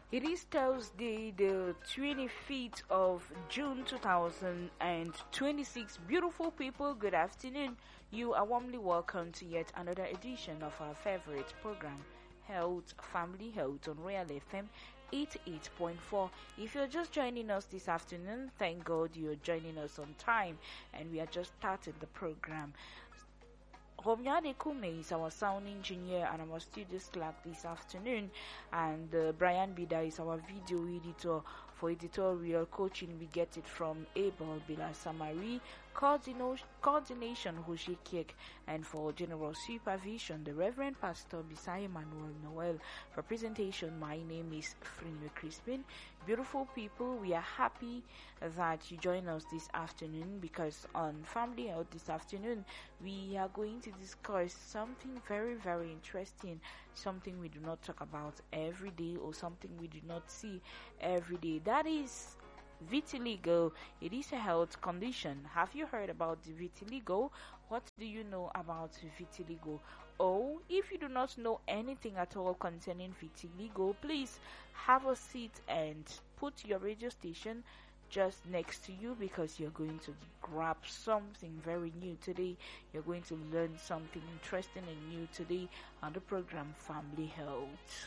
It is Thursday, the 25th of June 2026. Beautiful people, good afternoon. You are warmly welcome to yet another edition of our favorite program, Health, Family Health on Real FM 88.4. If you're just joining us this afternoon, thank God you're joining us on time and we are just starting the program. Romyade Kume is our sound engineer and our studio clerk this afternoon, and Brian Bida is our video editor. For editorial coaching, we get it from Abel Bila Samari, coordination Roger Kiek, and for general supervision, the Reverend Pastor Bisai Emmanuel Noel. For presentation, my name is Frinwe Crispin. Beautiful people, we are happy that you join us this afternoon, because on Family Health this afternoon, we are going to discuss something very, very interesting, something we do not talk about every day, or something we do not see every day. That is vitiligo. It is a health condition. Have you heard about the vitiligo? What do you know about vitiligo? Oh, if you do not know anything at all concerning vitiligo, please have a seat and put your radio station just next to you, because you're going to grab something very new today. You're going to learn something interesting and new today on the program Family Health.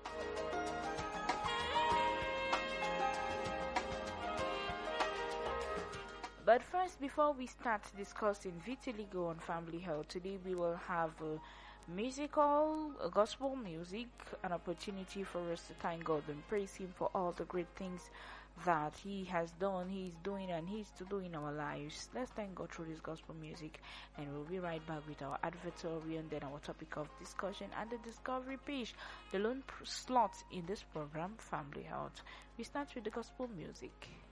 But first, before we start discussing vitiligo on Family Health, today we will have a gospel music, an opportunity for us to thank God and praise Him for all the great things that He has done, He's doing, and He's to do in our lives. Let's thank God through this gospel music, and we'll be right back with our advertorial and then our topic of discussion and the discovery page, the lone slot in this program, Family Health. We start with the gospel music.